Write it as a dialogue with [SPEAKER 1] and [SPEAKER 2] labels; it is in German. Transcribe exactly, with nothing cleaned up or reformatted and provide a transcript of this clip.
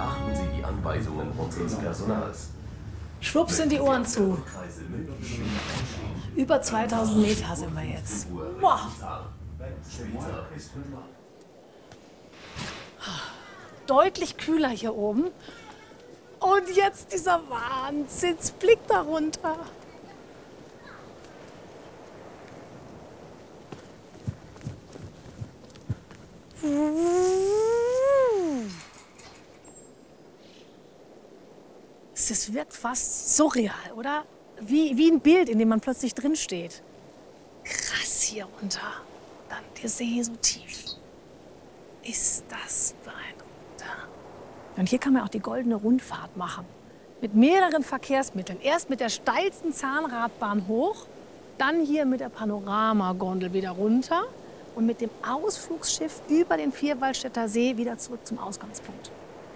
[SPEAKER 1] Beachten Sie die Anweisungen unseres Personals.
[SPEAKER 2] Schwupps sind die Ohren zu. Über zweitausend Meter sind wir jetzt. Boah. Deutlich kühler hier oben. Und jetzt dieser Wahnsinnsblick darunter. Es wirkt fast surreal, oder? Wie, wie ein Bild, in dem man plötzlich drin steht. Krass hier runter. Dann der See so tief. Ist das beeindruckend. Und hier kann man auch die goldene Rundfahrt machen. Mit mehreren Verkehrsmitteln. Erst mit der steilsten Zahnradbahn hoch, dann hier mit der Panoramagondel wieder runter und mit dem Ausflugsschiff über den Vierwaldstätter See wieder zurück zum Ausgangspunkt.